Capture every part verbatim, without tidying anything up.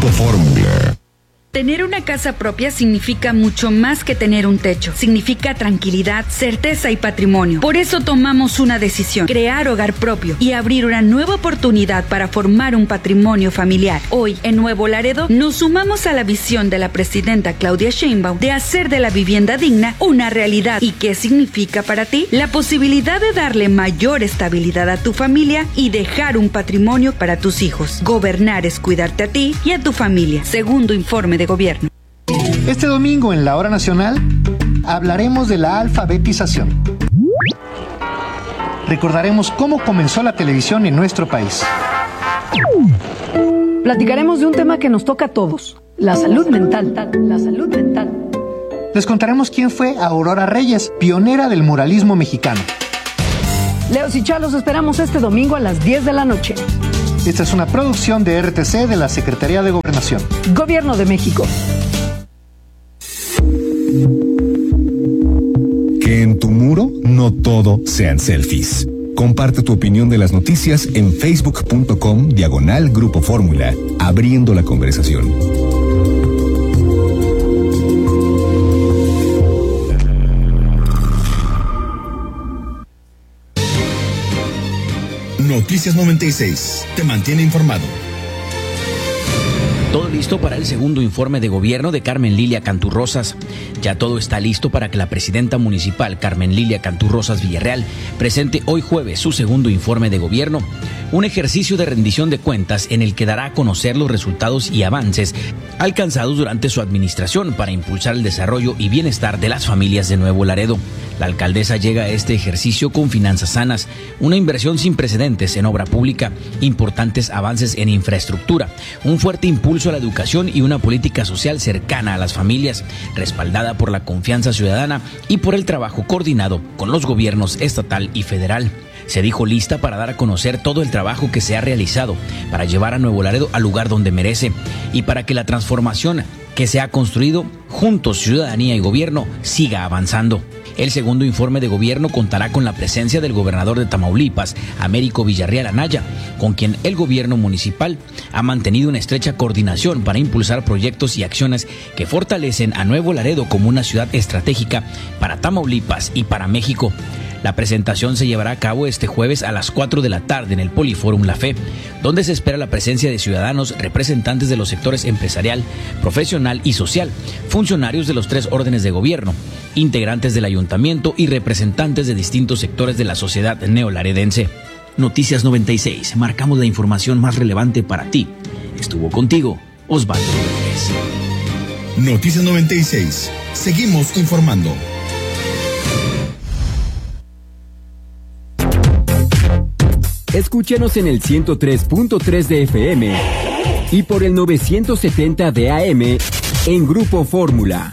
Grupo Fórmula. Tener una casa propia significa mucho más que tener un techo. Significa tranquilidad, certeza y patrimonio. Por eso tomamos una decisión: crear hogar propio y abrir una nueva oportunidad para formar un patrimonio familiar. Hoy, en Nuevo Laredo, nos sumamos a la visión de la presidenta Claudia Sheinbaum de hacer de la vivienda digna una realidad. ¿Y qué significa para ti? La posibilidad de darle mayor estabilidad a tu familia y dejar un patrimonio para tus hijos. Gobernar es cuidarte a ti y a tu familia. Segundo informe de gobierno. Este domingo en la Hora Nacional hablaremos de la alfabetización. Recordaremos cómo comenzó la televisión en nuestro país. Platicaremos de un tema que nos toca a todos: la salud mental. La salud mental. Les contaremos quién fue Aurora Reyes, pionera del muralismo mexicano. Leos y Chalos esperamos este domingo a las diez de la noche. Esta es una producción de R T C de la Secretaría de Gobernación. Gobierno de México. Que en tu muro no todo sean selfies. Comparte tu opinión de las noticias en facebook.com diagonal Grupo Fórmula, abriendo la conversación. Noticias noventa y seis te mantiene informado. Todo listo para el segundo informe de gobierno de Carmen Lilia Cantú Rosas. Ya todo está listo para que la presidenta municipal, Carmen Lilia Cantú Rosas Villarreal, presente hoy jueves su segundo informe de gobierno. Un ejercicio de rendición de cuentas en el que dará a conocer los resultados y avances alcanzados durante su administración para impulsar el desarrollo y bienestar de las familias de Nuevo Laredo. La alcaldesa llega a este ejercicio con finanzas sanas, una inversión sin precedentes en obra pública, importantes avances en infraestructura, un fuerte impulso a la educación y una política social cercana a las familias, respaldada por la confianza ciudadana y por el trabajo coordinado con los gobiernos estatal y federal. Se dijo lista para dar a conocer todo el trabajo que se ha realizado para llevar a Nuevo Laredo al lugar donde merece y para que la transformación que se ha construido juntos, ciudadanía y gobierno, siga avanzando. El segundo informe de gobierno contará con la presencia del gobernador de Tamaulipas, Américo Villarreal Anaya, con quien el gobierno municipal ha mantenido una estrecha coordinación para impulsar proyectos y acciones que fortalecen a Nuevo Laredo como una ciudad estratégica para Tamaulipas y para México. La presentación se llevará a cabo este jueves a las cuatro de la tarde en el Poliforum La Fe, donde se espera la presencia de ciudadanos, representantes de los sectores empresarial, profesional y social, funcionarios de los tres órdenes de gobierno, integrantes del ayuntamiento y representantes de distintos sectores de la sociedad neolaredense. Noticias noventa y seis, marcamos la información más relevante para ti. Estuvo contigo Osvaldo Rodríguez. Noticias noventa y seis, seguimos informando. Escúchanos en el ciento tres punto tres de F M y por el novecientos setenta de A M en Grupo Fórmula.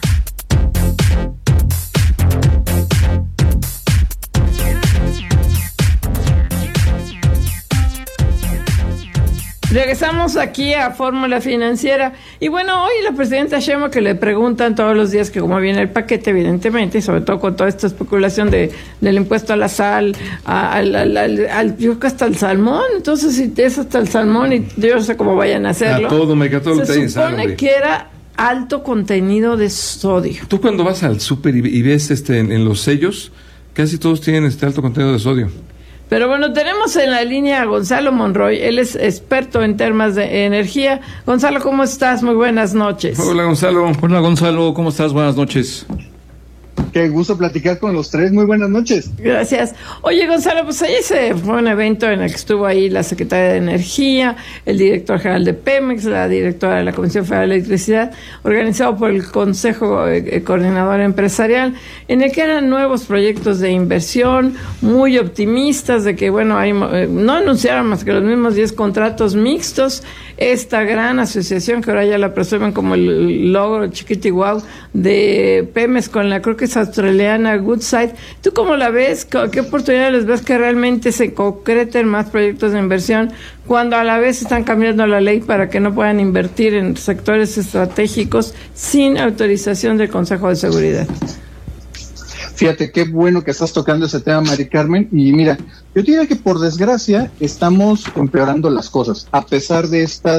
Regresamos aquí a Fórmula Financiera y bueno, hoy la presidenta Sheinbaum, que le preguntan todos los días que cómo viene el paquete, evidentemente, y sobre todo con toda esta especulación de del impuesto a la sal, a, al, al, al, al, yo creo que hasta el salmón, entonces si es hasta el salmón y yo no sé cómo vayan a hacerlo. A todo, me todo lo Se supone sal, que era alto contenido de sodio. Tú cuando vas al súper y, y ves este en, en los sellos, casi todos tienen este alto contenido de sodio. Pero bueno, tenemos en la línea a Gonzalo Monroy, él es experto en temas de energía. Gonzalo, ¿cómo estás? Muy buenas noches. Hola, Gonzalo. Hola, Gonzalo, ¿cómo estás? Buenas noches. Qué gusto platicar con los tres. Muy buenas noches. Gracias. Oye, Gonzalo, pues ayer se fue un evento en el que estuvo ahí la secretaria de Energía, el director general de Pemex, la directora de la Comisión Federal de Electricidad, organizado por el Consejo eh, Coordinador Empresarial, en el que eran nuevos proyectos de inversión, muy optimistas de que, bueno, hay, eh, no anunciaron más que los mismos diez contratos mixtos. Esta gran asociación que ahora ya la presumen como el logro chiquiti guau de Pemex con la, creo que es australiana, Woodside. ¿Tú cómo la ves? ¿Qué oportunidades les ves que realmente se concreten más proyectos de inversión cuando a la vez están cambiando la ley para que no puedan invertir en sectores estratégicos sin autorización del Consejo de Seguridad? Fíjate, qué bueno que estás tocando ese tema, Mari Carmen. Y mira, yo diría que por desgracia estamos empeorando las cosas, a pesar de estas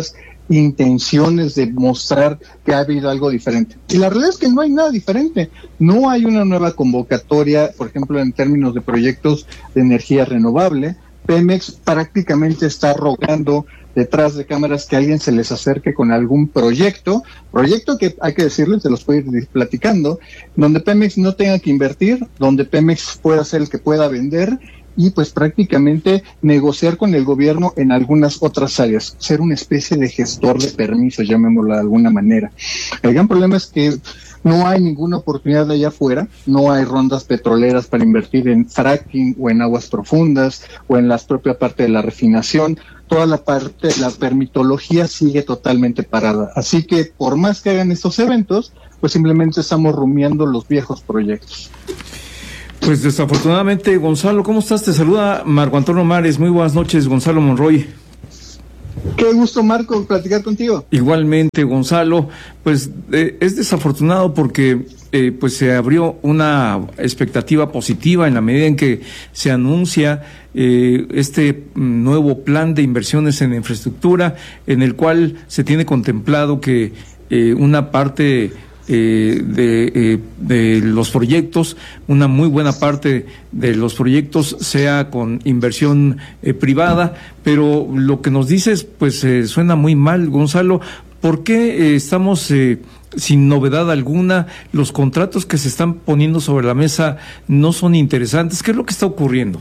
intenciones de mostrar que ha habido algo diferente. Y la realidad es que no hay nada diferente. No hay una nueva convocatoria, por ejemplo, en términos de proyectos de energía renovable. Pemex prácticamente está rogando detrás de cámaras que alguien se les acerque con algún proyecto, proyecto que hay que decirles, se los puedo ir platicando, donde Pemex no tenga que invertir, donde Pemex pueda ser el que pueda vender y pues prácticamente negociar con el gobierno en algunas otras áreas, ser una especie de gestor de permisos, llamémoslo de alguna manera. El gran problema es que no hay ninguna oportunidad allá afuera, no hay rondas petroleras para invertir en fracking o en aguas profundas o en la propia parte de la refinación. Toda la parte, la permitología sigue totalmente parada. Así que por más que hagan estos eventos, pues simplemente estamos rumiando los viejos proyectos. Pues desafortunadamente, Gonzalo, ¿cómo estás? Te saluda Marco Antonio Mares. Muy buenas noches, Gonzalo Monroy. Qué gusto, Marco, platicar contigo. Igualmente, Gonzalo, pues eh, es desafortunado porque eh, pues se abrió una expectativa positiva en la medida en que se anuncia eh, este nuevo plan de inversiones en infraestructura, en el cual se tiene contemplado que eh, una parte Eh, de, eh, de los proyectos, una muy buena parte de los proyectos sea con inversión eh, privada, pero lo que nos dices pues eh, suena muy mal, Gonzalo. ¿Por qué eh, estamos eh, sin novedad alguna? Los contratos que se están poniendo sobre la mesa no son interesantes. ¿Qué es lo que está ocurriendo?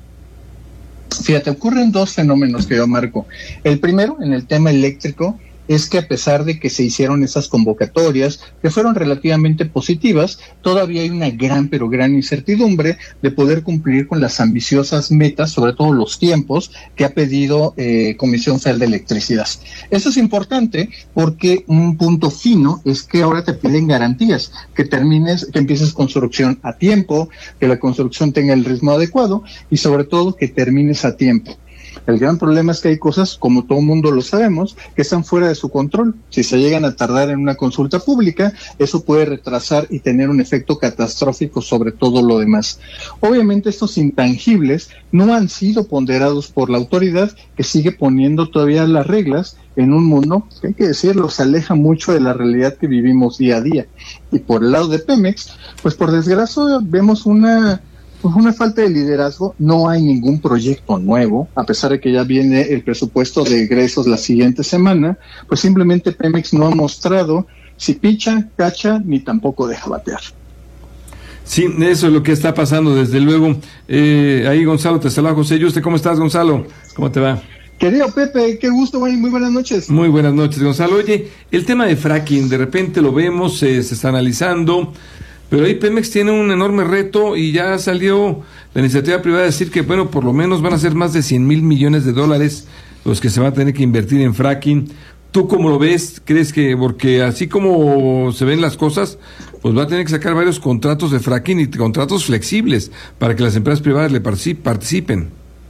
Fíjate, ocurren dos fenómenos que yo marco. El primero, en el tema eléctrico, es que a pesar de que se hicieron esas convocatorias, que fueron relativamente positivas, todavía hay una gran, pero gran incertidumbre de poder cumplir con las ambiciosas metas, sobre todo los tiempos, que ha pedido eh, Comisión Federal de Electricidad. Eso es importante porque un punto fino es que ahora te piden garantías, que termines, que empieces construcción a tiempo, que la construcción tenga el ritmo adecuado y sobre todo que termines a tiempo. El gran problema es que hay cosas, como todo mundo lo sabemos, que están fuera de su control. Si se llegan a tardar en una consulta pública, eso puede retrasar y tener un efecto catastrófico sobre todo lo demás. Obviamente estos intangibles no han sido ponderados por la autoridad, que sigue poniendo todavía las reglas en un mundo que, hay que decirlo, se aleja mucho de la realidad que vivimos día a día. Y por el lado de Pemex, pues por desgracia vemos una... Pues una falta de liderazgo. No hay ningún proyecto nuevo, a pesar de que ya viene el presupuesto de egresos la siguiente semana, pues simplemente Pemex no ha mostrado si picha, cacha, ni tampoco deja batear. Sí, eso es lo que está pasando, desde luego. Eh, ahí Gonzalo, te saluda José Yuste. ¿Cómo estás, Gonzalo? ¿Cómo te va? Querido Pepe, qué gusto, muy, muy buenas noches. Muy buenas noches, Gonzalo. Oye, el tema de fracking, de repente lo vemos, eh, se está analizando, pero ahí Pemex tiene un enorme reto y ya salió la iniciativa privada a decir que, bueno, por lo menos van a ser más de cien mil millones de dólares los que se van a tener que invertir en fracking. ¿Tú cómo lo ves? ¿Crees que, porque así como se ven las cosas, pues va a tener que sacar varios contratos de fracking y contratos flexibles para que las empresas privadas le participen?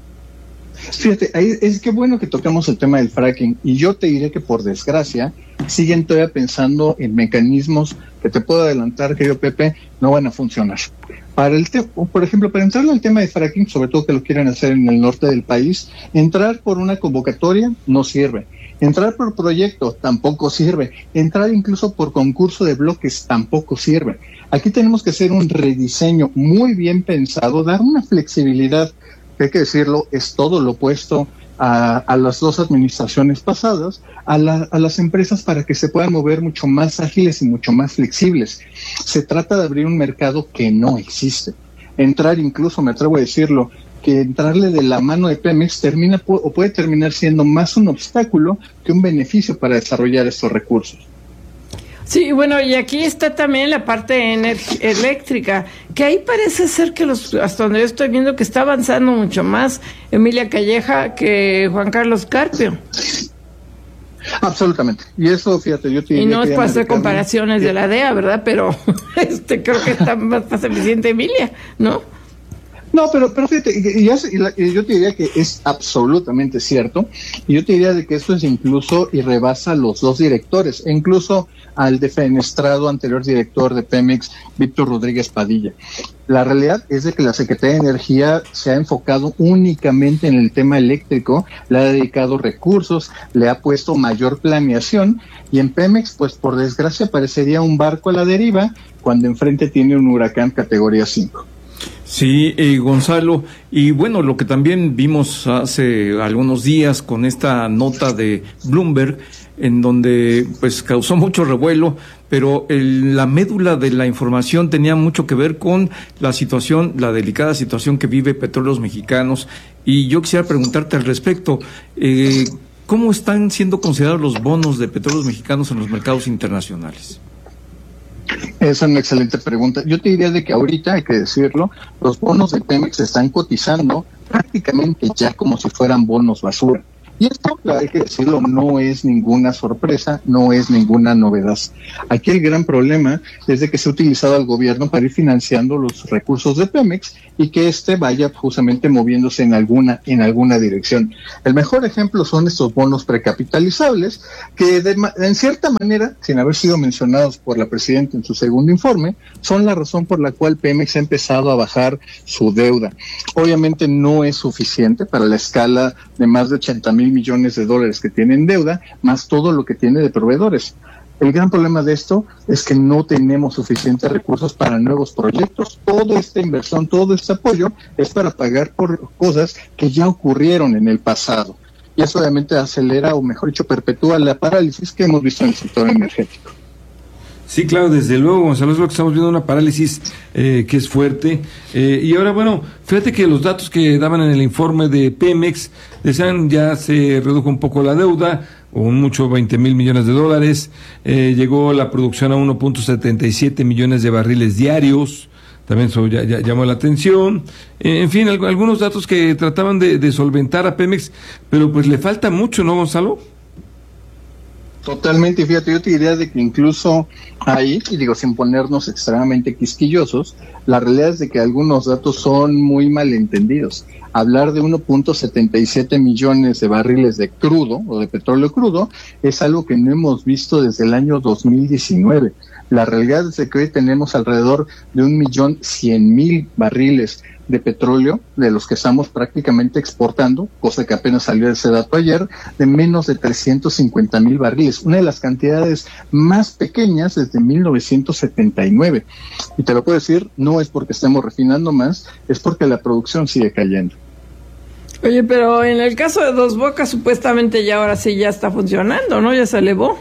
Fíjate, ahí es que bueno que tocamos el tema del fracking, y yo te diré que por desgracia siguen todavía pensando en mecanismos que te puedo adelantar, querido Pepe, no van a funcionar. Para el te- por ejemplo, para entrar al tema de fracking, sobre todo que lo quieren hacer en el norte del país, entrar por una convocatoria no sirve. Entrar por proyecto tampoco sirve. Entrar incluso por concurso de bloques tampoco sirve. Aquí tenemos que hacer un rediseño muy bien pensado, dar una flexibilidad, que hay que decirlo, es todo lo opuesto a, a las dos administraciones pasadas, a, la, a las empresas para que se puedan mover mucho más ágiles y mucho más flexibles. Se trata de abrir un mercado que no existe. Entrar incluso, me atrevo a decirlo, que entrarle de la mano de Pemex termina o puede terminar siendo más un obstáculo que un beneficio para desarrollar estos recursos. Sí, bueno, y aquí está también la parte energ- eléctrica, que ahí parece ser que los, hasta donde yo estoy viendo que está avanzando mucho más Emilia Calleja que Juan Carlos Carpio. Absolutamente. Y eso, fíjate, yo te Y no es para hacer Carmen, comparaciones que... de la D E A, ¿verdad? Pero este creo que está más, más eficiente Emilia, ¿no? No, pero, pero fíjate, y, y, y, la, y yo te diría que es absolutamente cierto, y yo te diría de que esto es incluso y rebasa a los dos directores, e incluso al defenestrado anterior director de Pemex, Víctor Rodríguez Padilla. La realidad es de que la Secretaría de Energía se ha enfocado únicamente en el tema eléctrico, le ha dedicado recursos, le ha puesto mayor planeación, y en Pemex, pues por desgracia, parecería un barco a la deriva cuando enfrente tiene un huracán categoría cinco. Sí, eh, Gonzalo, y bueno, lo que también vimos hace algunos días con esta nota de Bloomberg, en donde pues causó mucho revuelo, pero el, la médula de la información tenía mucho que ver con la situación, la delicada situación que vive Petróleos Mexicanos, y yo quisiera preguntarte al respecto, eh, ¿cómo están siendo considerados los bonos de Petróleos Mexicanos en los mercados internacionales? Esa es una excelente pregunta. Yo te diría de que ahorita, hay que decirlo, los bonos de Pemex se están cotizando prácticamente ya como si fueran bonos basura. Y esto, hay que decirlo, no es ninguna sorpresa, no es ninguna novedad. Aquí el gran problema es de que se ha utilizado al gobierno para ir financiando los recursos de Pemex y que éste vaya justamente moviéndose en alguna, en alguna dirección. El mejor ejemplo son estos bonos precapitalizables que de, en cierta manera, sin haber sido mencionados por la presidenta en su segundo informe, son la razón por la cual Pemex ha empezado a bajar su deuda. Obviamente no es suficiente para la escala de más de ochenta mil millones de dólares que tiene en deuda, más todo lo que tiene de proveedores. El gran problema de esto es que no tenemos suficientes recursos para nuevos proyectos. Toda esta inversión, todo este apoyo es para pagar por cosas que ya ocurrieron en el pasado. Y eso obviamente acelera, o mejor dicho, perpetúa la parálisis que hemos visto en el sector energético. Sí, claro, desde luego, Gonzalo, es lo que estamos viendo, una parálisis eh, que es fuerte. Eh, y ahora, bueno, fíjate que los datos que daban en el informe de Pemex, decían ya se redujo un poco la deuda, un mucho veinte mil millones de dólares, eh, llegó la producción a uno punto setenta y siete millones de barriles diarios, también eso ya, ya llamó la atención. Eh, en fin, alg- algunos datos que trataban de, de solventar a Pemex, pero pues le falta mucho, ¿no, Gonzalo? Totalmente, fíjate, yo te diría de que incluso ahí, y digo sin ponernos extremadamente quisquillosos, la realidad es de que algunos datos son muy malentendidos. Hablar de uno punto setenta y siete millones de barriles de crudo o de petróleo crudo es algo que no hemos visto desde el año dos mil diecinueve. La realidad es de que hoy tenemos alrededor de un millón cien mil barriles de petróleo, de los que estamos prácticamente exportando, cosa que apenas salió ese dato ayer, de menos de trescientos cincuenta mil barriles, una de las cantidades más pequeñas desde mil novecientos setenta y nueve. Y te lo puedo decir, no es porque estemos refinando más, es porque la producción sigue cayendo. Oye, pero en el caso de Dos Bocas, supuestamente ya ahora sí ya está funcionando, ¿no? Ya se elevó.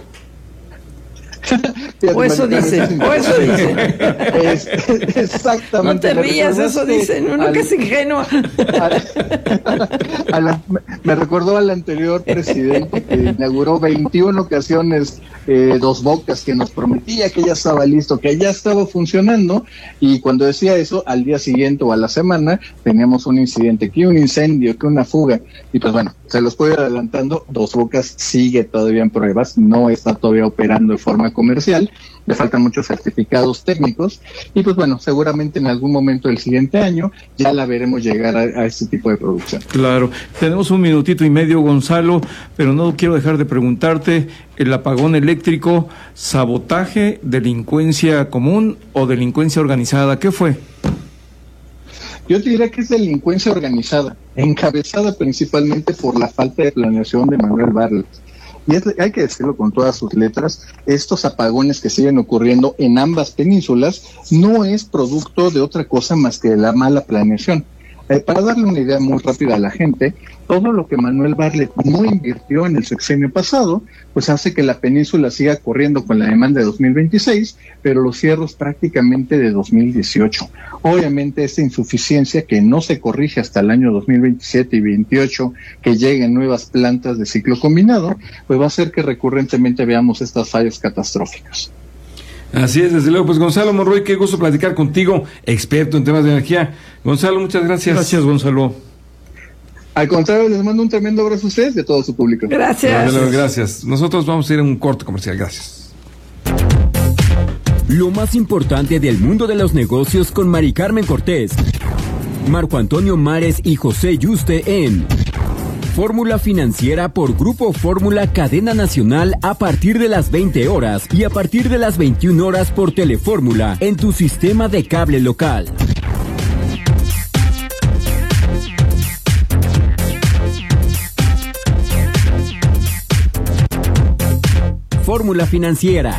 O eso dicen, o eso dicen. Es, exactamente. No te rías, eso dicen, uno al, que es ingenuo. A, a la, me recordó al anterior presidente que inauguró veintiuna ocasiones eh, Dos Bocas, que nos prometía que ya estaba listo, que ya estaba funcionando, y cuando decía eso, al día siguiente o a la semana, teníamos un incidente, que un incendio, que una fuga, y pues bueno, se los puedo ir adelantando, Dos Bocas sigue todavía en pruebas, no está todavía operando de forma comercial, le faltan muchos certificados técnicos, y pues bueno, seguramente en algún momento del siguiente año ya la veremos llegar a, a este tipo de producción. Claro, tenemos un minutito y medio, Gonzalo, pero no quiero dejar de preguntarte, el apagón eléctrico, sabotaje, delincuencia común o delincuencia organizada, ¿qué fue? Yo te diría que es delincuencia organizada, encabezada principalmente por la falta de planeación de Manuel Bartlett. Y es, hay que decirlo con todas sus letras, estos apagones que siguen ocurriendo en ambas penínsulas no es producto de otra cosa más que de la mala planeación. Eh, para darle una idea muy rápida a la gente, todo lo que Manuel Bartlett no invirtió en el sexenio pasado, pues hace que la península siga corriendo con la demanda de dos mil veintiséis, pero los cierros prácticamente de dos mil dieciocho. Obviamente esta insuficiencia que no se corrige hasta el año dos mil veintisiete y veintiocho, que lleguen nuevas plantas de ciclo combinado, pues va a hacer que recurrentemente veamos estas fallas catastróficas. Así es, desde luego. Pues Gonzalo Monroy, qué gusto platicar contigo, experto en temas de energía. Gonzalo, muchas gracias. Gracias, Gonzalo. Al contrario, les mando un tremendo abrazo a ustedes y a todo su público. Gracias. Desde luego, gracias. Nosotros vamos a ir a un corte comercial. Gracias. Lo más importante del mundo de los negocios con Mari Carmen Cortés. Marco Antonio Mares y José Yuste en Fórmula Financiera por Grupo Fórmula Cadena Nacional a partir de las veinte horas y a partir de las veintiuna horas por Telefórmula en tu sistema de cable local. Fórmula Financiera.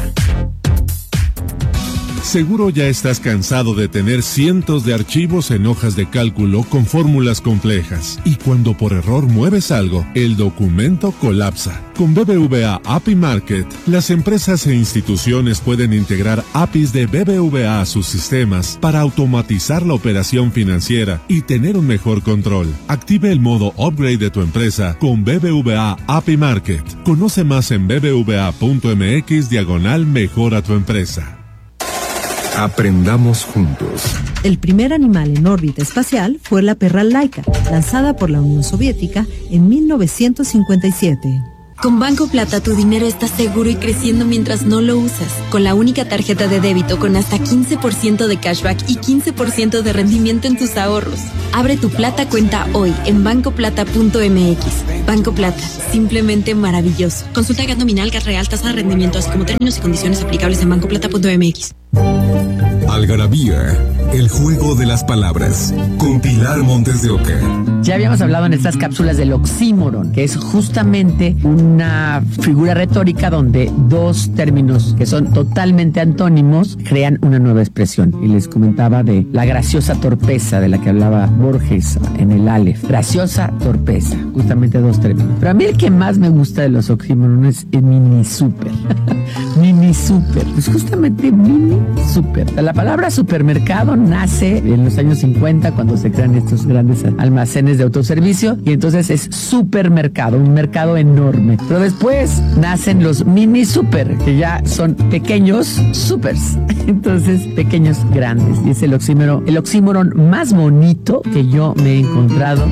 Seguro ya estás cansado de tener cientos de archivos en hojas de cálculo con fórmulas complejas. Y cuando por error mueves algo, el documento colapsa. Con B B V A A P I Market, las empresas e instituciones pueden integrar A P Is de B B V A a sus sistemas para automatizar la operación financiera y tener un mejor control. Active el modo Upgrade de tu empresa con B B V A A P I Market. Conoce más en bbva.mx diagonal mejora tu empresa. Aprendamos juntos. El primer animal en órbita espacial fue la perra Laika, lanzada por la Unión Soviética en mil novecientos cincuenta y siete. Con Banco Plata tu dinero está seguro y creciendo mientras no lo usas. Con la única tarjeta de débito con hasta quince por ciento de cashback y quince por ciento de rendimiento en tus ahorros. Abre tu Plata cuenta hoy en banco plata punto m x. Banco Plata, simplemente maravilloso. Consulta gas nominal, gas real, tasa de rendimiento, así como términos y condiciones aplicables en banco plata punto m x. Algarabía, el juego de las palabras, con Pilar Montes de Oca. Ya habíamos hablado en estas cápsulas del oxímoron, que es justamente una figura retórica donde dos términos que son totalmente antónimos crean una nueva expresión. Y les comentaba de la graciosa torpeza de la que hablaba Borges en el Aleph. Graciosa torpeza, justamente dos términos. Pero a mí el que más me gusta de los oxímorones es el mini super. Mini super, pues justamente mini super. La palabra supermercado nace en los años cincuenta cuando se crean estos grandes almacenes de autoservicio y entonces es supermercado, un mercado enorme. Pero después nacen los mini super, que ya son pequeños supers. Entonces, pequeños grandes. Y es el oxímoron, el oxímoron más bonito que yo me he encontrado.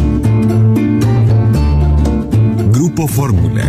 Grupo Fórmula.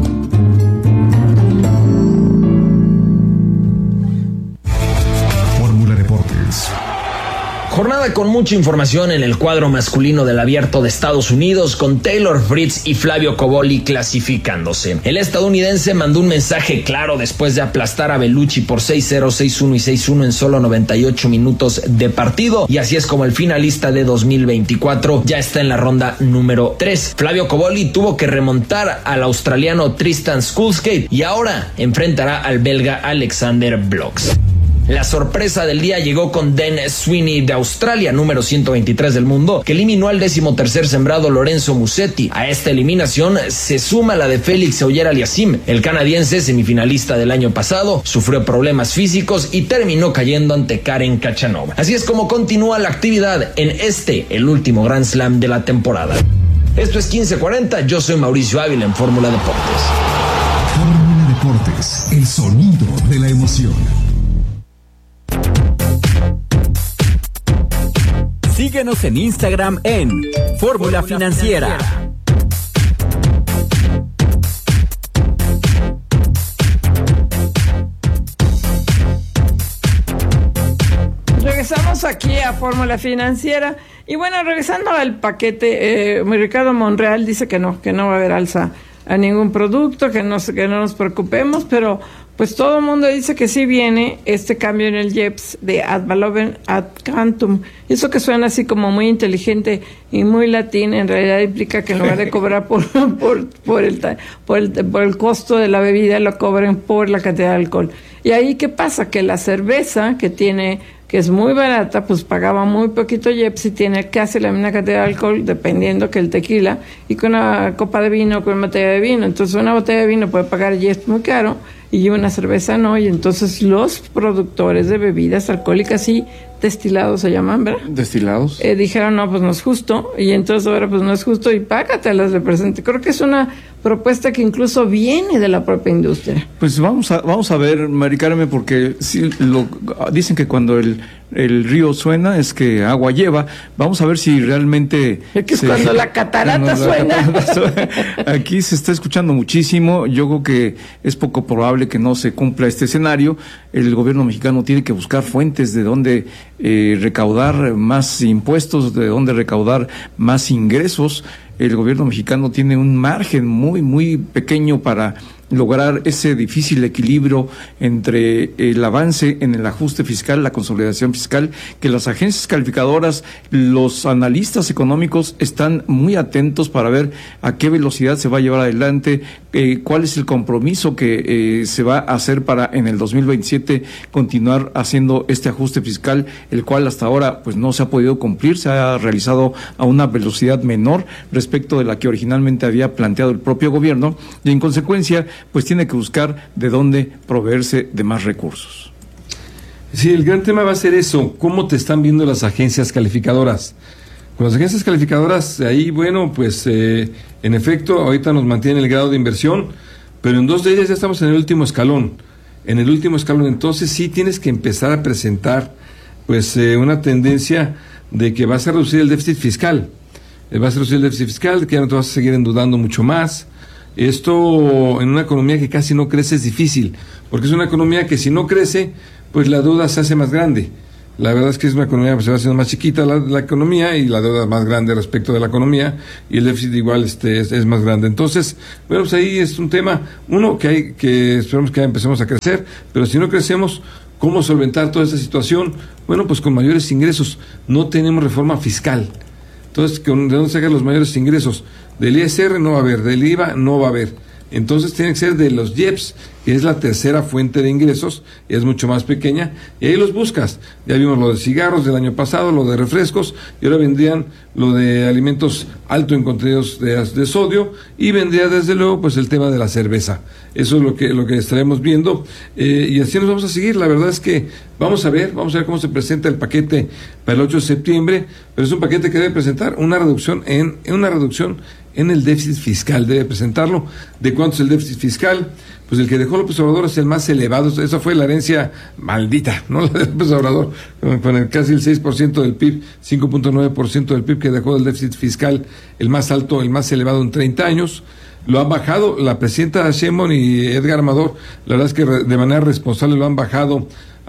Jornada con mucha información en el cuadro masculino del Abierto de Estados Unidos, con Taylor Fritz y Flavio Cobolli clasificándose. El estadounidense mandó un mensaje claro después de aplastar a Bellucci por seis cero, seis uno y seis uno en solo noventa y ocho minutos de partido, y así es como el finalista de dos mil veinticuatro ya está en la ronda número tres. Flavio Cobolli tuvo que remontar al australiano Tristan Skulskate y ahora enfrentará al belga Alexander Blocks. La sorpresa del día llegó con Dan Sweeney de Australia, número ciento veintitrés del mundo, que eliminó al decimotercer sembrado Lorenzo Musetti. A esta eliminación se suma la de Félix Auger-Aliassime. El canadiense, semifinalista del año pasado, sufrió problemas físicos y terminó cayendo ante Karen Khachanov. Así es como continúa la actividad en este, el último Grand Slam de la temporada. Esto es quince cuarenta, yo soy Mauricio Ávila en Fórmula Deportes. Fórmula Deportes, el sonido de la emoción. Síguenos en Instagram en Fórmula Financiera. Regresamos aquí a Fórmula Financiera y bueno, regresando al paquete, eh, Ricardo Monreal dice que no, que no va a haber alza a ningún producto, que no, que no nos preocupemos, pero pues todo el mundo dice que sí viene este cambio en el I E P S de ad valorem ad cantum. Eso que suena así como muy inteligente y muy latín, en realidad implica que en lugar de cobrar por por por el por el, por el costo de la bebida, lo cobren por la cantidad de alcohol. Y ahí, ¿qué pasa? Que la cerveza, que tiene que es muy barata, pues pagaba muy poquito I E P S y tiene casi la misma cantidad de alcohol, dependiendo que el tequila, y con una copa de vino o con una botella de vino. Entonces una botella de vino puede pagar I E P S muy caro y una cerveza no, y entonces los productores de bebidas alcohólicas y destilados se llaman, ¿verdad? Destilados. Eh, dijeron, no, pues no es justo, y entonces ahora pues no es justo y págatelas de presente. Creo que es una propuesta que incluso viene de la propia industria. Pues vamos a vamos a ver, Mari Carmen, porque si lo, dicen que cuando el, el río suena es que agua lleva. Vamos a ver si realmente... Es que es se, cuando la catarata cuando suena. La catarata suena. Aquí se está escuchando muchísimo. Yo creo que es poco probable que no se cumpla este escenario. El gobierno mexicano tiene que buscar fuentes de donde eh, recaudar más impuestos, de dónde recaudar más ingresos. El gobierno mexicano tiene un margen muy, muy pequeño para lograr ese difícil equilibrio entre el avance en el ajuste fiscal, la consolidación fiscal, que las agencias calificadoras, los analistas económicos están muy atentos para ver a qué velocidad se va a llevar adelante, eh, cuál es el compromiso que eh, se va a hacer para en el dos mil veintisiete continuar haciendo este ajuste fiscal, el cual hasta ahora pues no se ha podido cumplir, se ha realizado a una velocidad menor respecto de la que originalmente había planteado el propio gobierno, y en consecuencia pues tiene que buscar de dónde proveerse de más recursos. Sí, el gran tema va a ser eso, cómo te están viendo las agencias calificadoras. Con las agencias calificadoras, ahí, bueno, pues eh, en efecto, ahorita nos mantienen el grado de inversión, pero en dos de ellas ya estamos en el último escalón. En el último escalón, entonces sí tienes que empezar a presentar pues eh, una tendencia de que vas a reducir el déficit fiscal. Eh, vas a reducir el déficit fiscal, de que ya no te vas a seguir endeudando mucho más. Esto en una economía que casi no crece es difícil, porque es una economía que si no crece, pues la deuda se hace más grande. La verdad es que es una economía que se va haciendo más chiquita la, la economía, y la deuda más grande respecto de la economía, y el déficit igual este es, es más grande. Entonces, bueno, pues ahí es un tema, uno, que hay que esperamos que empecemos a crecer, pero si no crecemos, ¿cómo solventar toda esta situación? Bueno, pues con mayores ingresos. No tenemos reforma fiscal. Entonces, ¿de dónde sacan los mayores ingresos? Del I S R no va a haber, del I V A no va a haber. Entonces tiene que ser de los I E P S, que es la tercera fuente de ingresos, y es mucho más pequeña, y ahí los buscas. Ya vimos lo de cigarros del año pasado, lo de refrescos, y ahora vendrían lo de alimentos alto en contenidos de, de sodio, y vendría desde luego pues el tema de la cerveza. Eso es lo que lo que estaremos viendo, eh, y así nos vamos a seguir. La verdad es que vamos a ver, vamos a ver cómo se presenta el paquete para el ocho de septiembre, pero es un paquete que debe presentar una reducción en, en una reducción en el déficit fiscal, debe presentarlo. ¿De cuánto es el déficit fiscal? Pues el que dejó López Obrador es el más elevado. Esa fue la herencia maldita, ¿no? La de López Obrador, con el casi el seis por ciento del P I B, cinco punto nueve por ciento del P I B que dejó del déficit fiscal, el más alto, el más elevado en treinta años. Lo han bajado la presidenta Sheinbaum y Edgar Amador, la verdad es que de manera responsable lo han bajado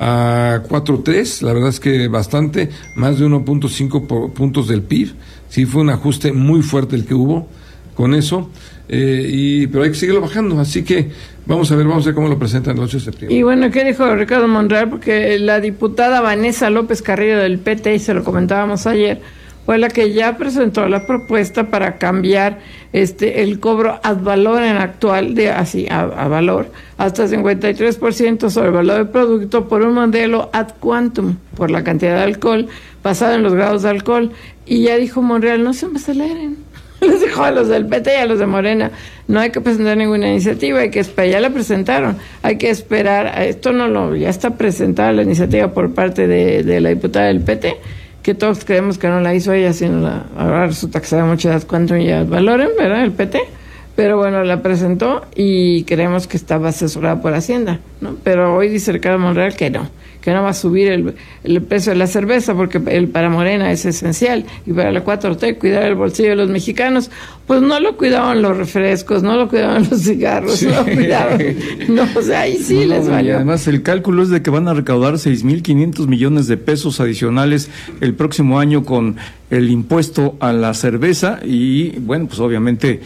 a cuatro punto tres, la verdad es que bastante, más de uno punto cinco puntos del P I B. Sí, fue un ajuste muy fuerte el que hubo con eso, eh, y pero hay que seguirlo bajando, así que vamos a ver, vamos a ver cómo lo presentan el ocho de septiembre. Y bueno, ¿qué dijo Ricardo Monreal? Porque la diputada Vanessa López Carrillo del P T, y se lo comentábamos ayer, fue la que ya presentó la propuesta para cambiar este el cobro ad valorem actual, de así a, a valor, hasta cincuenta y tres por ciento sobre el valor del producto, por un modelo ad quantum, por la cantidad de alcohol, basado en los grados de alcohol. Y ya dijo Monreal, no se me aceleren. Les dijo a los del P T y a los de Morena, no hay que presentar ninguna iniciativa, hay que esperar, ya la presentaron, hay que esperar, esto no lo, ya está presentada la iniciativa por parte de, de la diputada del P T, que todos creemos que no la hizo ella, sino la, ahora resulta que sabe mucho de cuánto ya valoren, ¿verdad? El P T, pero bueno, la presentó y creemos que estaba asesorada por Hacienda, ¿no? Pero hoy dice Ricardo Monreal que no, que no va a subir el, el precio de la cerveza, porque el, para Morena es esencial, y para la cuatro T cuidar el bolsillo de los mexicanos. Pues no lo cuidaban los refrescos, no lo cuidaban los cigarros, sí. no lo cuidaban, no, o sea, ahí sí no, les valió. Y además el cálculo es de que van a recaudar seis mil quinientos millones de pesos adicionales el próximo año con el impuesto a la cerveza, y bueno, pues obviamente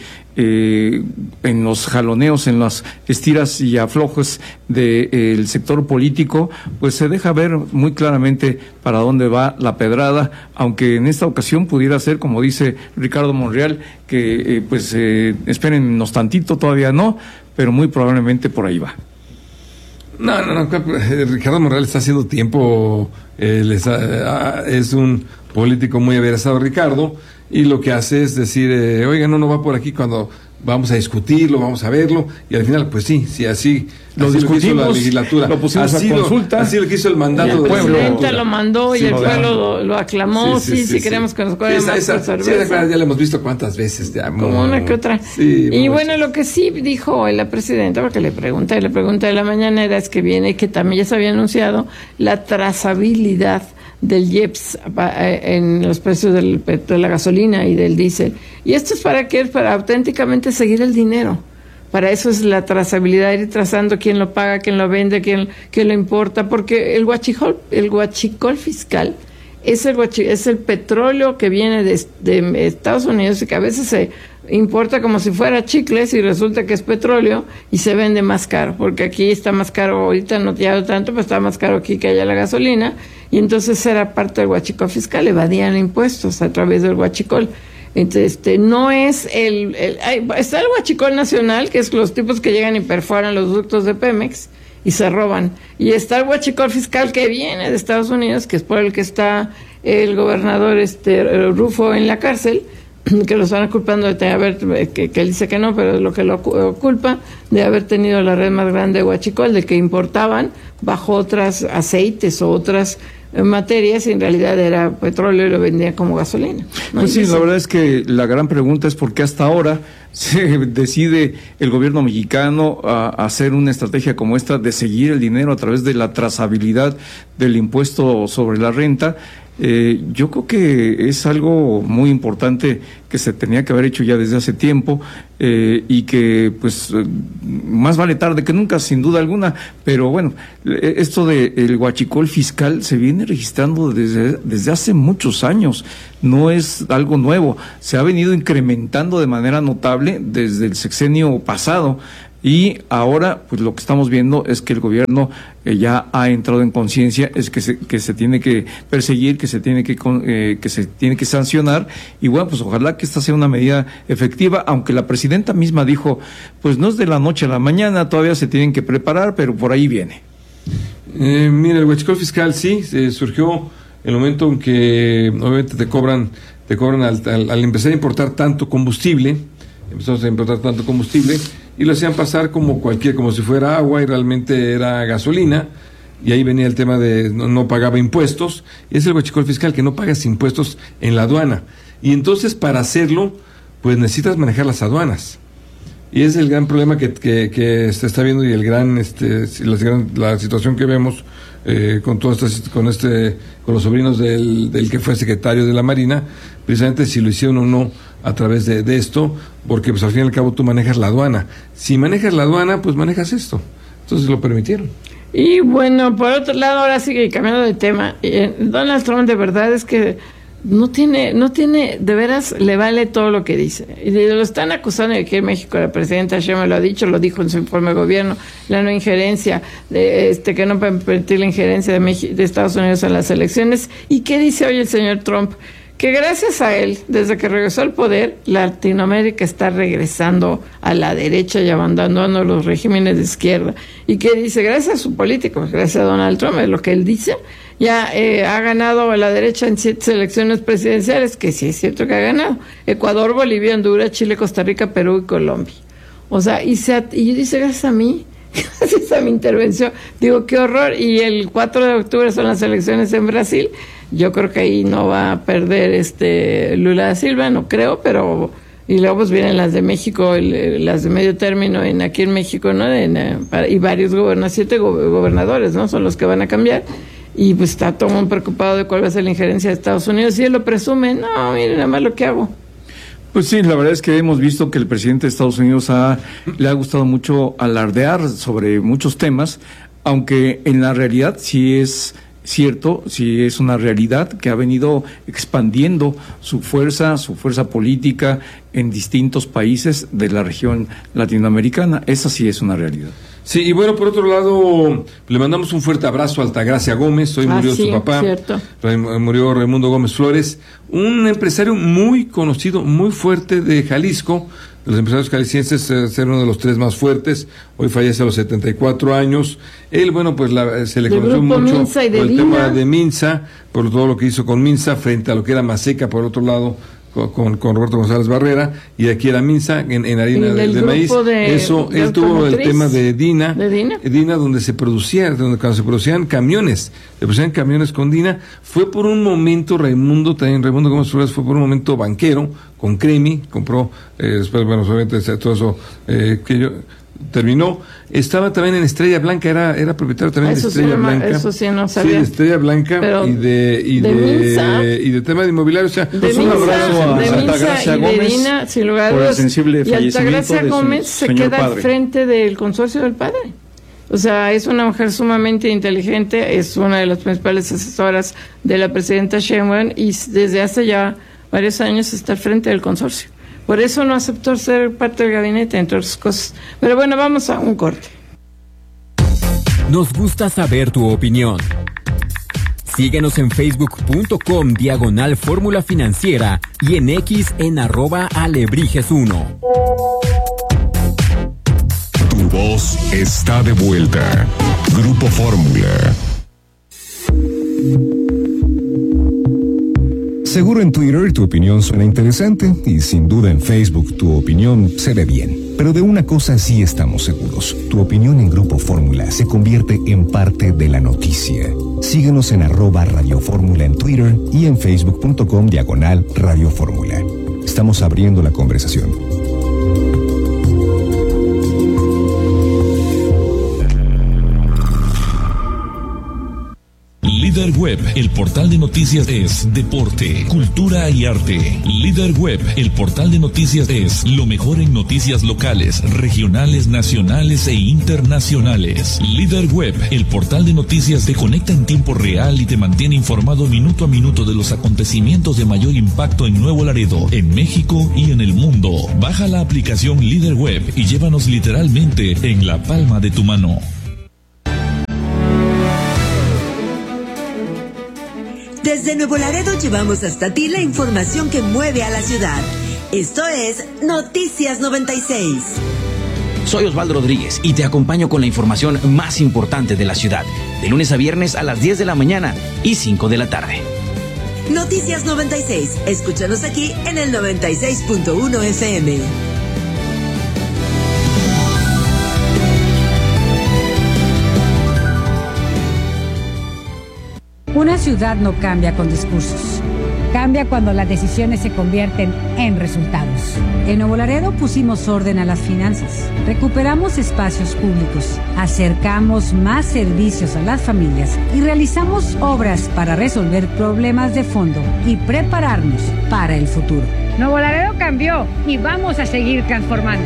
eh, en los jaloneos, en las estiras y aflojes del de, eh, sector político, pues se deja ver muy claramente para dónde va la pedrada, aunque en esta ocasión pudiera ser, como dice Ricardo Monreal, que eh, pues eh, espérennos tantito, todavía no, pero muy probablemente por ahí va. No, no, no, Ricardo Monreal está haciendo tiempo, eh, les ha, es un político muy aversado, Ricardo, y lo que hace es decir, eh, oiga, no, no va por aquí, cuando vamos a discutirlo, vamos a verlo, y al final, pues sí, sí, así lo así discutimos, lo hizo la legislatura, lo pusimos así a consulta, lo, así lo que hizo el mandato del pueblo. El presidente pueblo. lo mandó y Sí, el no, pueblo lo, lo aclamó, sí, sí, sí, sí, sí queremos sí. que nos cuadre esa, más esa, por cerveza. Sí, esa, ya la hemos visto cuántas veces. Ya, Como muy, una que otra. Sí, y bueno, lo que sí dijo hoy la presidenta, porque le pregunté, le pregunté de la mañanera, es que viene, que también ya se había anunciado, la trazabilidad del I E P S en los precios del, de la gasolina y del diésel. Y esto es para qué, para auténticamente seguir el dinero. Para eso es la trazabilidad, ir trazando quién lo paga, quién lo vende, quién, quién lo importa, porque el huachicol, el huachicol fiscal es el, huachi, es el petróleo que viene de, de Estados Unidos y que a veces se importa como si fuera chicles y resulta que es petróleo y se vende más caro, porque aquí está más caro, ahorita no ya tanto, pero está más caro aquí que allá la gasolina, y entonces era parte del huachicol fiscal, evadían impuestos a través del huachicol. Entonces, este, no es el, el hay, está el huachicol nacional, que es los tipos que llegan y perforan los ductos de Pemex y se roban, y está el huachicol fiscal que viene de Estados Unidos, que es por el que está el gobernador este Rufo en la cárcel, que lo están culpando de haber, que, que él dice que no, pero es lo que lo culpa, de haber tenido la red más grande de huachicol, de que importaban bajo otras aceites o otras materias y en realidad era petróleo y lo vendían como gasolina, ¿no? Pues sí, la verdad es que la gran pregunta es por qué hasta ahora se decide el gobierno mexicano a, a hacer una estrategia como esta de seguir el dinero a través de la trazabilidad del impuesto sobre la renta. Eh, yo creo que es algo muy importante que se tenía que haber hecho ya desde hace tiempo eh, y que pues eh, más vale tarde que nunca, sin duda alguna, pero bueno, esto de el huachicol fiscal se viene registrando desde, desde hace muchos años, no es algo nuevo, se ha venido incrementando de manera notable desde el sexenio pasado. Y ahora, pues lo que estamos viendo es que el gobierno eh, ya ha entrado en conciencia, es que se, que se tiene que perseguir, que se tiene que eh, que se tiene que sancionar, y bueno, pues ojalá que esta sea una medida efectiva, aunque la presidenta misma dijo, pues no es de la noche a la mañana, todavía se tienen que preparar, pero por ahí viene. Eh, mira, el huachicol fiscal sí, eh, surgió el momento en que obviamente te cobran, te cobran al, al, al empezar a importar tanto combustible, empezamos a importar tanto combustible, y lo hacían pasar como cualquier, como si fuera agua y realmente era gasolina, y ahí venía el tema de no, no pagaba impuestos, y es el huachicol fiscal, que no pagas impuestos en la aduana, y entonces para hacerlo, pues necesitas manejar las aduanas, y es el gran problema que, que, que se está viendo, y el gran, este, la, gran, la situación que vemos eh, con todo este, con este, con los sobrinos del, del que fue secretario de la Marina, precisamente si lo hicieron o no a través de, de esto, porque pues al fin y al cabo tú manejas la aduana. Si manejas la aduana, pues manejas esto. Entonces lo permitieron. Y bueno, por otro lado, ahora sigue cambiando de tema. Eh, Donald Trump de verdad es que no tiene, no tiene, de veras le vale todo lo que dice. Y lo están acusando de que en México la presidenta Sheinbaum lo ha dicho, lo dijo en su informe de gobierno, la no injerencia, de, este que no pueden permitir la injerencia de, México, de Estados Unidos en las elecciones. ¿Y qué dice hoy el señor Trump? Que gracias a él, desde que regresó al poder, Latinoamérica está regresando a la derecha y abandonando los regímenes de izquierda. Y que dice, gracias a su político, gracias a Donald Trump, es lo que él dice, ya eh, ha ganado a la derecha en siete elecciones presidenciales, que sí es cierto que ha ganado. Ecuador, Bolivia, Honduras, Chile, Costa Rica, Perú y Colombia. O sea, y, se, y dice, gracias a mí, gracias a mi intervención. Digo, qué horror. Y el cuatro de octubre son las elecciones en Brasil. Yo creo que ahí no va a perder este Lula da Silva, no creo, pero y luego pues vienen las de México, el, las de medio término en aquí en México, ¿no? En, y varios gobernadores, siete gobernadores, ¿no? Son los que van a cambiar. Y pues está todo muy preocupado de cuál va a ser la injerencia de Estados Unidos, y él lo presume. No, miren nada más lo que hago. Pues sí, la verdad es que hemos visto que el presidente de Estados Unidos ha, le ha gustado mucho alardear sobre muchos temas, aunque en la realidad sí es cierto, sí es una realidad que ha venido expandiendo su fuerza, su fuerza política en distintos países de la región latinoamericana. Esa sí es una realidad. Sí, y bueno, por otro lado, le mandamos un fuerte abrazo a Altagracia Gómez. Hoy murió ah, sí, su papá, cierto. murió Raimundo Gómez Flores, un empresario muy conocido, muy fuerte de Jalisco, de los empresarios jaliscienses, ser uno de los tres más fuertes. Hoy fallece a los setenta y cuatro años. Él, bueno, pues la, se le de conoció mucho Minsa y de por el Lina. tema de Minsa, por todo lo que hizo con Minsa frente a lo que era Maseca, por otro lado, con, con Roberto González Barrera, y aquí era Minsa en, en harina de, de maíz. De, Eso, de él tuvo el tema de Dina, de Dina, Dina donde se producía, donde cuando se producían camiones, se producían camiones con Dina. Fue por un momento Raimundo, también Raimundo Gómez Flores fue por un momento banquero, con Cremi, compró, eh, después, bueno, obviamente todo eso, eh, que yo, terminó. Estaba también en Estrella Blanca, era era propietario también eso de Estrella sí, Blanca. Eso sí, no sabía. Sí, de Estrella Blanca Pero y de y de, de, Minsa, y de tema de inmobiliario. O sea, de pues Minsa, un abrazo a de Altagracia Minsa y de Gómez Dina, sin lugar a por el dudas. sensible Y fallecimiento Altagracia de su Gómez se señor queda padre. al frente del consorcio del padre. O sea, es una mujer sumamente inteligente, es una de las principales asesoras de la presidenta Sheinbaum y desde hace ya varios años está al frente del consorcio. Por eso no aceptó ser parte del gabinete, entre otras cosas. Pero bueno, vamos a un corte. Nos gusta saber tu opinión. Síguenos en facebook.com diagonal Fórmula Financiera y en X en arroba alebrijes uno. Tu voz está de vuelta. Grupo Fórmula. Seguro en Twitter tu opinión suena interesante y sin duda en Facebook tu opinión se ve bien. Pero de una cosa sí estamos seguros. Tu opinión en Grupo Fórmula se convierte en parte de la noticia. Síguenos en arroba Radio Fórmula en Twitter y en facebook.com diagonal Radio Fórmula. Estamos abriendo la conversación. Líder Web, el portal de noticias es deporte, cultura y arte. Líder Web, el portal de noticias es lo mejor en noticias locales, regionales, nacionales e internacionales. Líder Web, el portal de noticias te conecta en tiempo real y te mantiene informado minuto a minuto de los acontecimientos de mayor impacto en Nuevo Laredo, en México y en el mundo. Baja la aplicación Líder Web y llévanos literalmente en la palma de tu mano. Desde Nuevo Laredo llevamos hasta ti la información que mueve a la ciudad. Esto es Noticias noventa y seis. Soy Osvaldo Rodríguez y te acompaño con la información más importante de la ciudad, de lunes a viernes a las diez de la mañana y cinco de la tarde. Noticias noventa y seis. Escúchanos aquí en el noventa y seis punto uno F M. Una ciudad no cambia con discursos. Cambia cuando las decisiones se convierten en resultados. En Nuevo Laredo pusimos orden a las finanzas, recuperamos espacios públicos, acercamos más servicios a las familias y realizamos obras para resolver problemas de fondo y prepararnos para el futuro. Nuevo Laredo cambió y vamos a seguir transformando.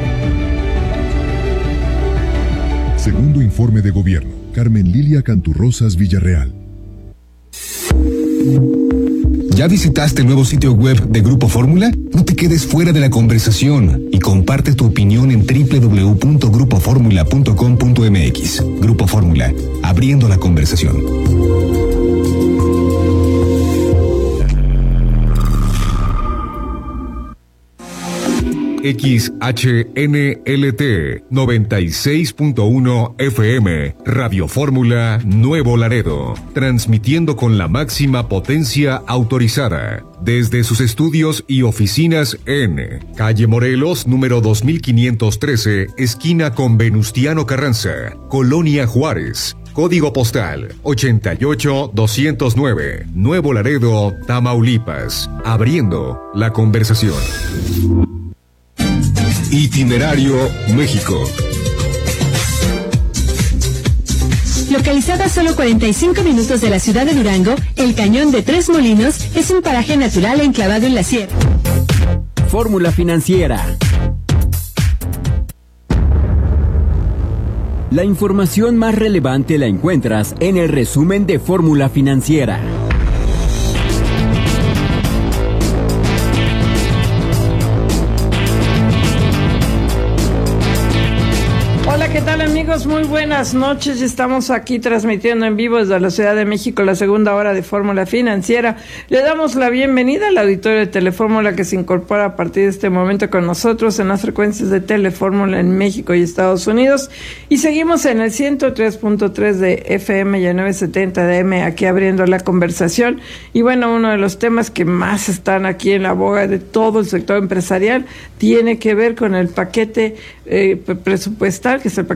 Segundo informe de gobierno. Carmen Lilia Canturrosas Villarreal. ¿Ya visitaste el nuevo sitio web de Grupo Fórmula? No te quedes fuera de la conversación y comparte tu opinión en doble u doble u doble u punto grupo fórmula punto com punto m x. Grupo Fórmula, abriendo la conversación. X H N L T noventa y seis punto uno F M, Radio Fórmula Nuevo Laredo, transmitiendo con la máxima potencia autorizada, desde sus estudios y oficinas en Calle Morelos, número dos mil quinientos trece, esquina con Venustiano Carranza, Colonia Juárez. Código postal ochenta y ocho doscientos nueve, Nuevo Laredo, Tamaulipas, abriendo la conversación. Itinerario México. Localizado a solo cuarenta y cinco minutos de la ciudad de Durango, el Cañón de Tres Molinos es un paraje natural enclavado en la sierra. Fórmula Financiera. La información más relevante la encuentras en el resumen de Fórmula Financiera. Hola, ¿qué tal amigos? Muy buenas noches. Estamos aquí transmitiendo en vivo desde la Ciudad de México la segunda hora de Fórmula Financiera. Le damos la bienvenida al auditorio de Telefórmula que se incorpora a partir de este momento con nosotros en las frecuencias de Telefórmula en México y Estados Unidos. Y seguimos en el ciento tres punto tres de F M y el novecientos setenta de M aquí abriendo la conversación. Y bueno, uno de los temas que más están aquí en la boga de todo el sector empresarial tiene que ver con el paquete eh, presupuestal, que es el paquete económico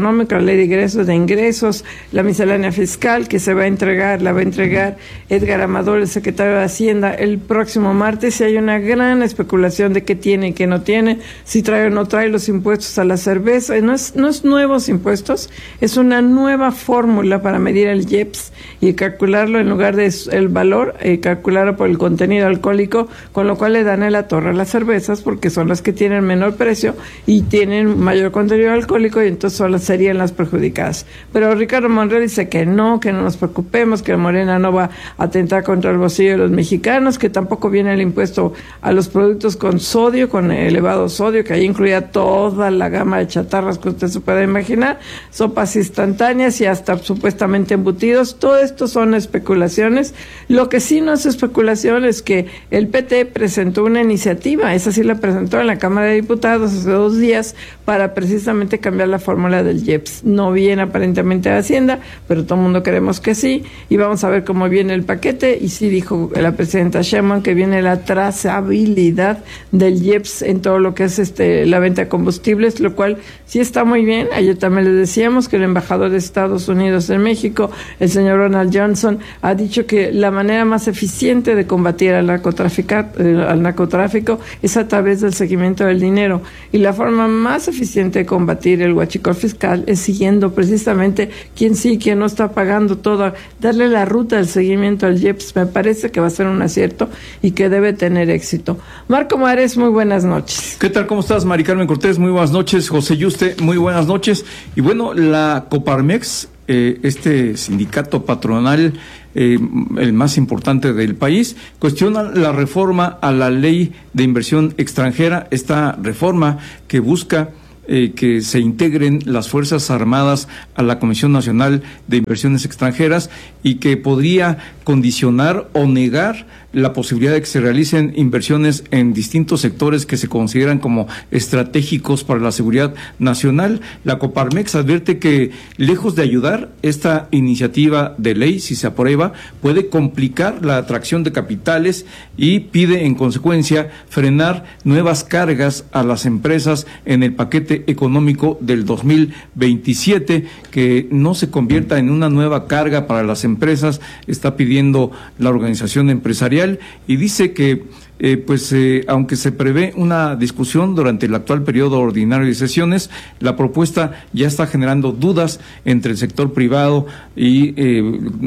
económico, la ley de ingresos, de ingresos, la miscelánea fiscal que se va a entregar, la va a entregar Edgar Amador, el secretario de Hacienda, el próximo martes, y hay una gran especulación de qué tiene y qué no tiene, si trae o no trae los impuestos a la cerveza. No es, no es nuevos impuestos, es una nueva fórmula para medir el I E P S y calcularlo en lugar de el valor, eh, calcularlo por el contenido alcohólico, con lo cual le dan en la torre a las cervezas porque son las que tienen menor precio y tienen mayor contenido alcohólico, y entonces solo serían las perjudicadas. Pero Ricardo Monreal dice que no, que no nos preocupemos, que Morena no va a atentar contra el bolsillo de los mexicanos, que tampoco viene el impuesto a los productos con sodio, con elevado sodio, que ahí incluía toda la gama de chatarras que usted se puede imaginar, sopas instantáneas y hasta supuestamente embutidos. Todo esto son especulaciones. Lo que sí no es especulación es que el P T presentó una iniciativa, esa sí la presentó en la Cámara de Diputados hace dos días, para precisamente cambiar la fórmula del I E P S. No viene aparentemente de Hacienda, pero todo el mundo queremos que sí, y vamos a ver cómo viene el paquete. Y sí dijo la presidenta Sheinbaum que viene la trazabilidad del I E P S en todo lo que es este la venta de combustibles, lo cual sí está muy bien. Ayer también les decíamos que el embajador de Estados Unidos en México, el señor Ronald Johnson, ha dicho que la manera más eficiente de combatir al narcotráfico, eh, al narcotráfico es a través del seguimiento del dinero, y la forma más eficiente de combatir el huachicol fiscal es siguiendo precisamente quién sí, quién no está pagando todo, darle la ruta del seguimiento al I E P S. Me parece que va a ser un acierto y que debe tener éxito. Marco Mares, muy buenas noches. ¿Qué tal? ¿Cómo estás, Mari Carmen Cortés? Muy buenas noches. José Yuste, muy buenas noches. Y bueno, la Coparmex, eh, este sindicato patronal, eh, el más importante del país, cuestiona la reforma a la ley de inversión extranjera, esta reforma que busca Eh, que se integren las Fuerzas Armadas a la Comisión Nacional de Inversiones Extranjeras, y que podría condicionar o negar la posibilidad de que se realicen inversiones en distintos sectores que se consideran como estratégicos para la seguridad nacional. La Coparmex advierte que, lejos de ayudar, esta iniciativa de ley, si se aprueba, puede complicar la atracción de capitales, y pide en consecuencia frenar nuevas cargas a las empresas en el paquete económico del dos mil veintisiete, que no se convierta en una nueva carga para las empresas, está pidiendo la organización empresarial, y dice que Eh, pues eh, aunque se prevé una discusión durante el actual periodo ordinario de sesiones, la propuesta ya está generando dudas entre el sector privado, y eh,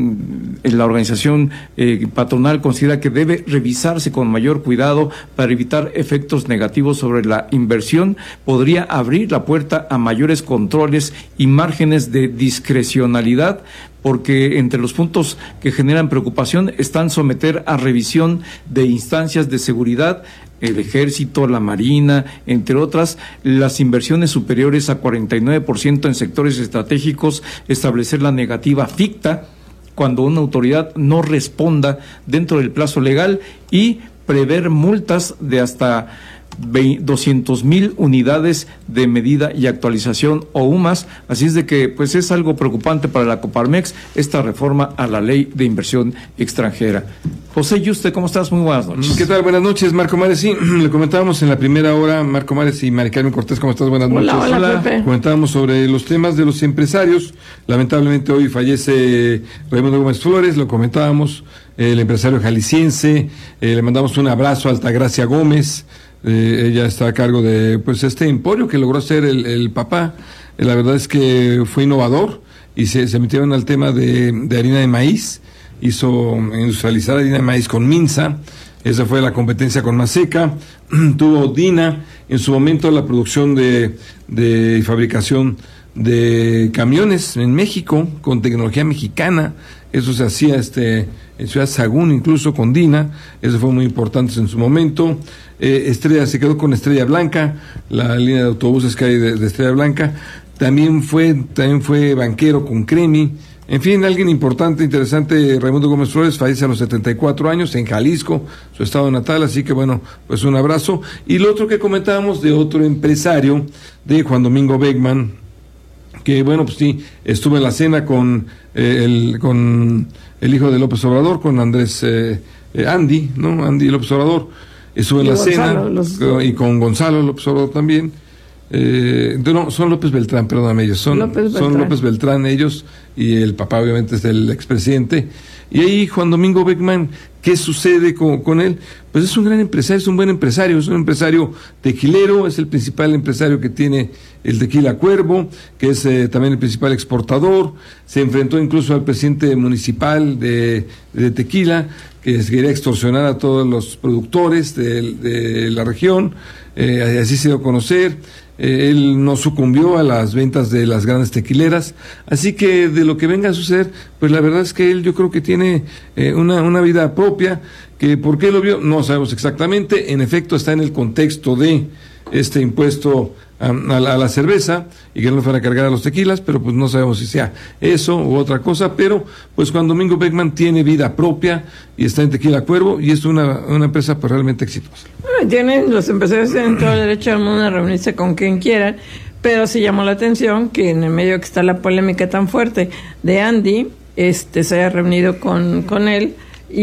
la organización eh, patronal considera que debe revisarse con mayor cuidado para evitar efectos negativos sobre la inversión. Podría abrir la puerta a mayores controles y márgenes de discrecionalidad, porque entre los puntos que generan preocupación están someter a revisión de instancias de seguridad, el Ejército, la Marina, entre otras, las inversiones superiores a cuarenta y nueve por ciento en sectores estratégicos, establecer la negativa ficta cuando una autoridad no responda dentro del plazo legal, y prever multas de hasta doscientos mil unidades de medida y actualización o U M A S. Así es de que pues es algo preocupante para la Coparmex esta reforma a la ley de inversión extranjera. José Yuste, ¿cómo estás? Muy buenas noches. ¿Qué tal? Buenas noches, Marco Mares. Sí, le comentábamos en la primera hora, Marco Mares y Mari Carmen Cortés, ¿cómo estás? Buenas noches. Hola, hola, Pepe. Comentábamos sobre los temas de los empresarios. Lamentablemente hoy fallece Raimundo Gómez Flores, lo comentábamos, el empresario jalisciense. Eh, le mandamos un abrazo a Altagracia Gómez. Eh, ella está a cargo de pues este emporio que logró hacer el, el papá. Eh, la verdad es que fue innovador, y se, se metieron al tema de, de harina de maíz. Hizo industrializar harina de maíz con Minza. Esa fue la competencia con Maseca. Tuvo Dina en su momento la producción de, de fabricación de camiones en México con tecnología mexicana. Eso se hacía este en Ciudad Sagún, incluso con Dina. Eso fue muy importante en su momento. Eh, Estrella se quedó con Estrella Blanca, la línea de autobuses que hay de, de Estrella Blanca. También fue también fue banquero con Cremi. En fin, alguien importante, interesante. Raimundo Gómez Flores fallece a los setenta y cuatro años en Jalisco, su estado natal, así que bueno, pues un abrazo. Y lo otro que comentábamos de otro empresario, de Juan Domingo Beckman, que bueno, pues sí, estuvo en la cena con eh, el con el hijo de López Obrador, con Andrés eh, eh, Andy, ¿no? Andy López Obrador, estuvo en la Gonzalo, cena los... y con Gonzalo López Obrador también. Eh, no, son López Beltrán, perdóname, ellos son López Beltrán. son López Beltrán ellos, y el papá obviamente es el expresidente. Y ahí Juan Domingo Beckman, ¿qué sucede con, con él? Pues es un gran empresario, es un buen empresario, es un empresario tequilero, es el principal empresario que tiene el Tequila Cuervo, que es eh, también el principal exportador. Se enfrentó incluso al presidente municipal de, de Tequila, que quería extorsionar a todos los productores de, de la región, eh, así se dio a conocer. Eh, él no sucumbió a las ventas de las grandes tequileras, así que de lo que venga a suceder, pues la verdad es que él yo creo que tiene eh, una, una vida propia, que por qué lo vio, no sabemos exactamente. En efecto está en el contexto de este impuesto a, a, la, a la cerveza, y que no le fuera a cargar a los tequilas, pero pues no sabemos si sea eso u otra cosa. Pero pues Juan Domingo Beckman tiene vida propia y está en Tequila Cuervo, y es una, una empresa pues realmente exitosa. Bueno, tienen, los empresarios tienen todo el derecho del mundo a reunirse con quien quieran, pero sí llamó la atención que en el medio que está la polémica tan fuerte de Andy, este se haya reunido con, con él.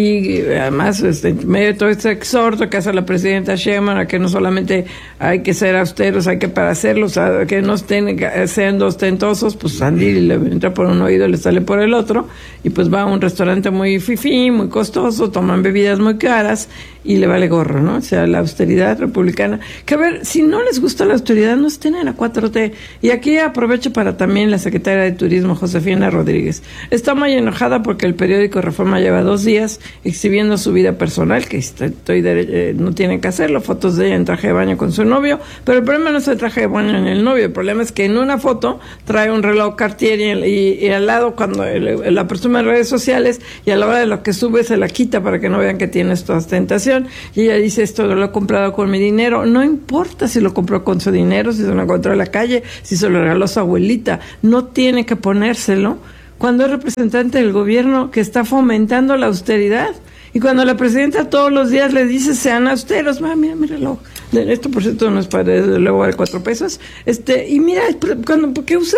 Y además, este, en medio de todo este exhorto que hace la presidenta Sheinbaum, a que no solamente hay que ser austeros, hay que para hacerlos, a que no estén siendo ostentosos, pues Andy le entra por un oído y le sale por el otro, y pues va a un restaurante muy fifí, muy costoso, toman bebidas muy caras, y le vale gorro, ¿no? O sea, la austeridad republicana. Que a ver, si no les gusta la austeridad, no estén en la cuatro T. Y aquí aprovecho para también la secretaria de Turismo, Josefina Rodríguez. Está muy enojada porque el periódico Reforma lleva dos días exhibiendo su vida personal, que estoy de, eh, no tienen que hacerlo, fotos de ella en traje de baño con su novio, pero el problema no es el traje de baño en el novio, el problema es que en una foto trae un reloj Cartier y, y, y al lado, cuando el, la presume en redes sociales, y a la hora de lo que sube se la quita para que no vean que tiene esta ostentación, y ella dice: esto lo he comprado con mi dinero. No importa si lo compró con su dinero, si se lo encontró en la calle, si se lo regaló su abuelita, no tiene que ponérselo cuando es representante del gobierno que está fomentando la austeridad. Y cuando la presidenta todos los días le dice: sean austeros, mira, mira mi reloj, esto por cierto no es para, desde luego, de cuatro pesos, este, y mira, cuando, ¿por qué usa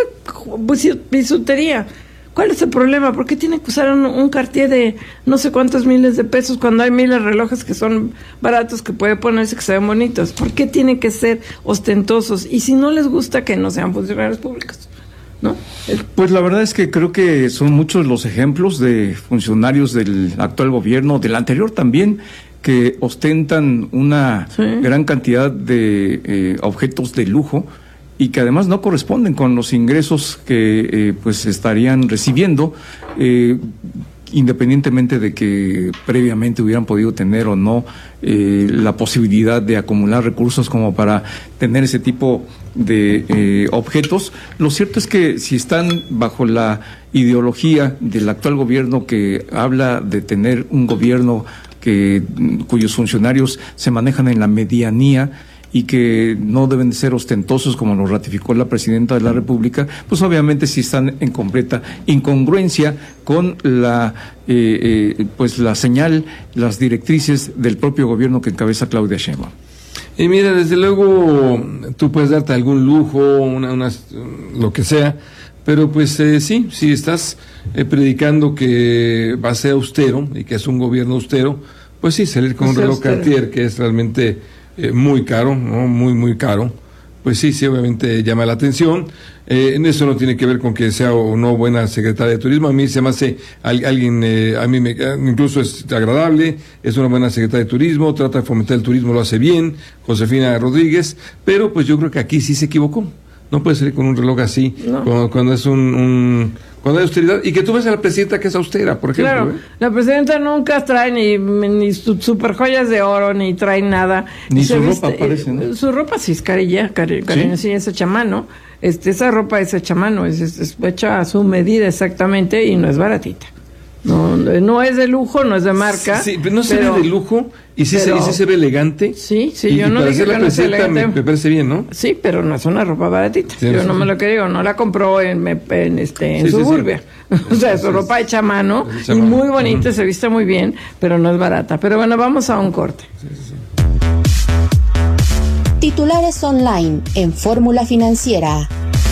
bisutería? ¿Cuál es el problema? ¿Por qué tiene que usar un, un Cartier de no sé cuántos miles de pesos cuando hay miles de relojes que son baratos, que puede ponerse, que se ven bonitos? ¿Por qué tiene que ser ostentosos? Y si no les gusta, que no sean funcionarios públicos, ¿no? Pues la verdad es que creo que son muchos los ejemplos de funcionarios del actual gobierno, del anterior también, que ostentan una sí. gran cantidad de eh, objetos de lujo, y que además no corresponden con los ingresos que eh, pues estarían recibiendo, eh, independientemente de que previamente hubieran podido tener o no eh, la posibilidad de acumular recursos como para tener ese tipo de eh, objetos. Lo cierto es que si están bajo la ideología del actual gobierno, que habla de tener un gobierno que cuyos funcionarios se manejan en la medianía y que no deben de ser ostentosos, como lo ratificó la presidenta de la República, pues obviamente sí están en completa incongruencia con la eh, eh, pues la señal, las directrices del propio gobierno que encabeza Claudia Sheinbaum. Y mira, desde luego tú puedes darte algún lujo, una, una, lo que sea, pero pues eh, sí, si estás eh, predicando que va a ser austero y que es un gobierno austero, pues sí, salir con pues un reloj austero. Cartier, que es realmente Eh, muy caro, ¿no? Muy, muy caro, pues sí, sí, obviamente llama la atención. Eh, eso no tiene que ver con que sea o no buena secretaria de Turismo. A mí se me hace al, alguien, eh, a mí me, incluso es agradable, es una buena secretaria de Turismo, trata de fomentar el turismo, lo hace bien, Josefina Rodríguez, pero pues yo creo que aquí sí se equivocó. No puede salir con un reloj así, no. cuando, cuando es un... un cuando hay austeridad, y que tú ves a la presidenta que es austera, por ejemplo. Claro, ¿eh? La presidenta nunca trae ni, ni su, super joyas de oro, ni trae nada. Ni su ropa viste, parece, ¿no? Su ropa sí es carilla, cari, cariño, ¿sí? sí, es hecha a mano. Este, esa ropa es hecha a mano, es, es, es hecha a su medida exactamente, y no es baratita. No, no es de lujo, no es de marca. Sí, pero no se pero, ve de lujo y sí, pero, se, y sí se ve elegante. Sí, sí, y, yo y no para dije ser la que no sea presidenta elegante. Me, me parece bien, ¿no? Sí, pero no es una ropa baratita. Sí, yo sí, no sí. me lo que digo, no la compró en, en este en sí, Suburbia. Sí, sí. O sea, su ropa hecha a mano hecha y mano. muy bonita, uh-huh. se viste muy bien, pero no es barata. Pero bueno, vamos a un corte. Sí, sí, sí. Titulares online en Fórmula Financiera.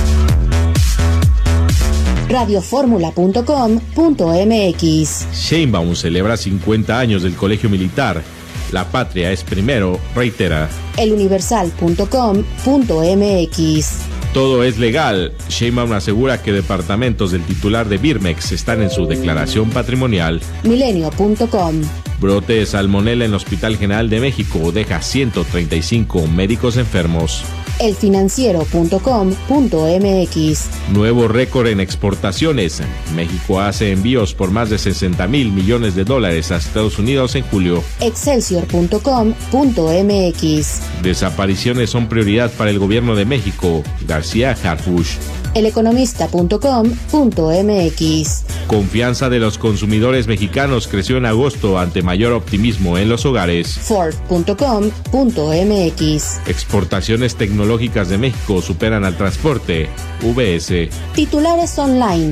radio fórmula punto com punto m x. Sheinbaum celebra cincuenta años del Colegio Militar. La patria es primero, reitera. eluniversal punto com punto m x. Todo es legal. Sheinbaum asegura que departamentos del titular de Birmex están en su declaración patrimonial. milenio punto com. Brote de salmonela en Hospital General de México deja ciento treinta y cinco médicos enfermos. elfinanciero punto com punto m x. Nuevo récord en exportaciones. México hace envíos por más de sesenta mil millones de dólares a Estados Unidos en julio. excelsior punto com punto m x. Desapariciones son prioridad para el gobierno de México. García Harfuch. eleconomista punto com punto m x. Confianza de los consumidores mexicanos creció en agosto ante mayor optimismo en los hogares. Ford punto com punto m x. Exportaciones tecnológicas de México superan al transporte. V S. Titulares online.